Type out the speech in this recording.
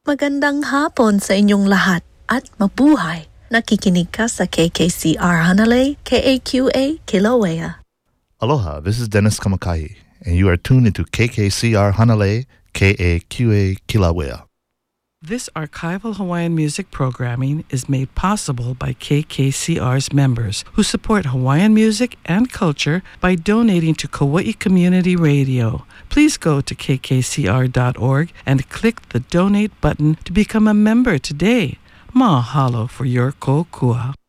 Magandang hapon sa inyong lahat at mabuhay. Nakikinig ka sa KKCR Hanalei, KAQA, Kilauea. Aloha, this is Dennis Kamakahi, and you are tuned into KKCR Hanalei, KAQA, Kilauea. This archival Hawaiian music programming is made possible by KKCR's members who support Hawaiian music and culture by donating to Kauai Community Radio. Please go to kkcr.org and click the donate button to become a member today. Mahalo for your kokua.